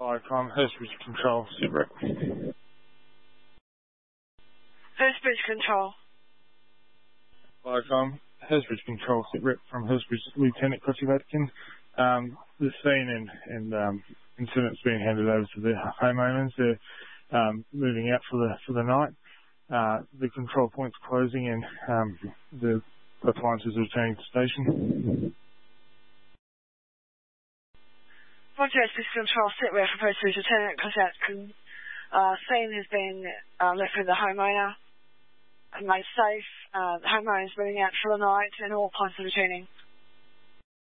Viacom, Hurstbridge Control, sit rep. Hurstbridge Control. Viacom, Hurstbridge Control, sit rep from Hurstbridge, Lieutenant Kochi Vatican. The scene and incident's been handed over to the homeowners. They're moving out for the night. The control point's closing and the appliances are returning to station. Roger, Hurstbridge Control, sit rep for Hurstbridge, Lieutenant Kochi Vatican. Scene has been left with the homeowner and made safe. The homeowner is moving out for the night and all appliances are returning.